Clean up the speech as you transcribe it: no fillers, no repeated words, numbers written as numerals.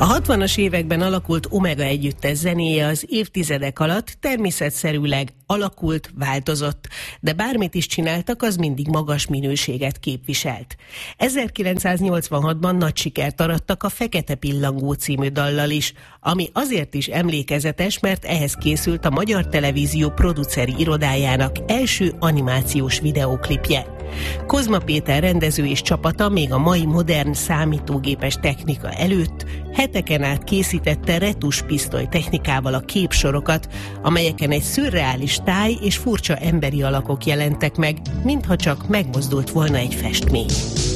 A 60-as években alakult Omega együttes zenéje az évtizedek alatt természetszerűleg alakult, változott, de bármit is csináltak, az mindig magas minőséget képviselt. 1986-ban nagy sikert arattak a Fekete Pillangó című dallal is, ami azért is emlékezetes, mert ehhez készült a Magyar Televízió produceri irodájának első animációs videóklipje. Kozma Péter rendező és csapata még a mai modern számítógépes technika előtt heteken át készítette retuspisztoly technikával a képsorokat, amelyeken egy szürreális táj és furcsa emberi alakok jelentek meg, mintha csak megmozdult volna egy festmény.